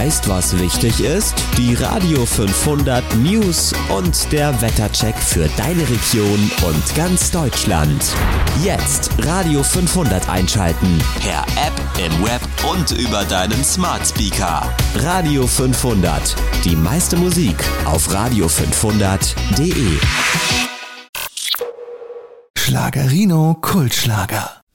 weißt, was wichtig ist? Die Radio 500 News und der Wettercheck für deine Region und ganz Deutschland. Jetzt Radio 500 einschalten. Per App, im Web und über deinen Smart Speaker. Radio 500. Die meiste Musik auf radio500.de. Schlagerino Kultschlager.